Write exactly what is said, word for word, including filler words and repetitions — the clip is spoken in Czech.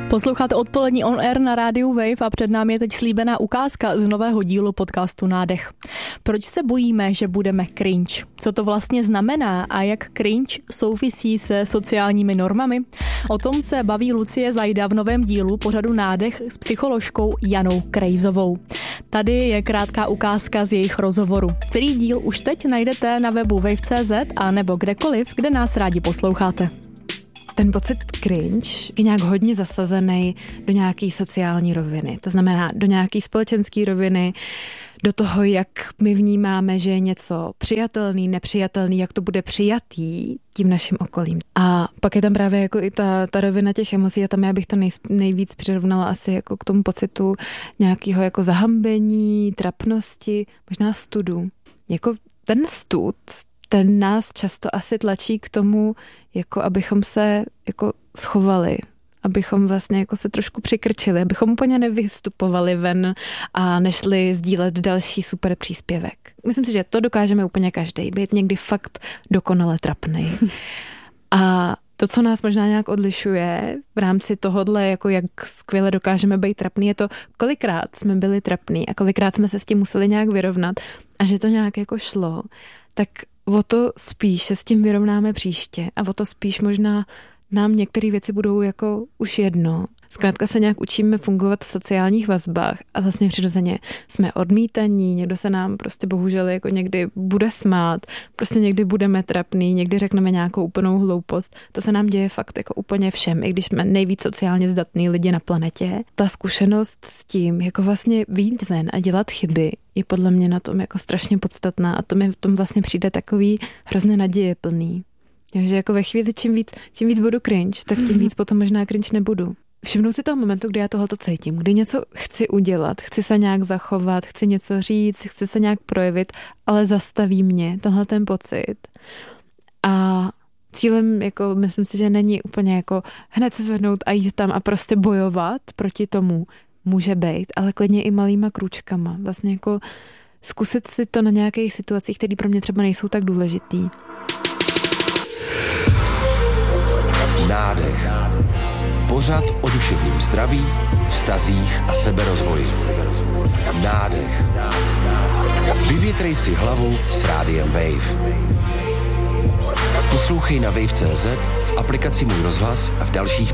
Posloucháte odpolední On Air na rádiu Wave a před námi je teď slíbená ukázka z nového dílu podcastu Nádech. Proč se bojíme, že budeme cringe? Co to vlastně znamená a jak cringe souvisí se sociálními normami? O tom se baví Lucie Zajda v novém dílu pořadu Nádech s psycholožkou Janou Krejzovou. Tady je krátká ukázka z jejich rozhovoru. Celý díl už teď najdete na webu wave tečka cé zet a nebo kdekoliv, kde nás rádi posloucháte. Ten pocit cringe je nějak hodně zasazený do nějaký sociální roviny. To znamená do nějaký společenské roviny, do toho, jak my vnímáme, že je něco přijatelný, nepřijatelný, jak to bude přijatý tím naším okolím. A pak je tam právě jako i ta, ta rovina těch emocí a tam já bych to nej, nejvíc přirovnala asi jako k tomu pocitu nějakého jako zahambení, trapnosti, možná studu. Jako ten stud, ten nás často asi tlačí k tomu, jako abychom se jako schovali, abychom vlastně jako se trošku přikrčili, abychom úplně nevystupovali ven a nešli sdílet další super příspěvek. Myslím si, že to dokážeme úplně každý, být někdy fakt dokonale trapnej. A to, co nás možná nějak odlišuje v rámci tohodle, jako jak skvěle dokážeme být trapný, je to, kolikrát jsme byli trapný a kolikrát jsme se s tím museli nějak vyrovnat a že to nějak jako šlo, tak o to spíš se s tím vyrovnáme příště a o to spíš možná nám některé věci budou jako už jedno. Zkrátka se nějak učíme fungovat v sociálních vazbách a vlastně přirozeně jsme odmítaní, někdo se nám prostě bohužel jako někdy bude smát, prostě někdy budeme trapný, někdy řekneme nějakou úplnou hloupost. To se nám děje fakt jako úplně všem, i když jsme nejvíc sociálně zdatný lidi na planetě. Ta zkušenost s tím, jako vlastně vyjít ven a dělat chyby, je podle mě na tom jako strašně podstatná a to mi v tom vlastně přijde takový hrozně nadějeplný. Takže jako ve chvíli, čím víc, čím víc budu cringe, tak tím víc potom možná cringe nebudu. Všimnout si toho momentu, kdy já tohleto cítím, kdy něco chci udělat, chci se nějak zachovat, chci něco říct, chci se nějak projevit, ale zastaví mě tenhle ten pocit. A cílem, jako myslím si, že není úplně jako hned se zvednout a jít tam a prostě bojovat proti tomu, může být, ale klidně i malýma krůčkama. Vlastně jako zkusit si to na nějakých situacích, které pro mě třeba nejsou tak důležitý. Nádech. Pořad o duševním zdraví, vztazích a seberozvoji. Nádech. Vyvětrej si hlavu s rádiem Wave. Poslouchej na wave tečka cé zet, v aplikaci Můj rozhlas a v dalších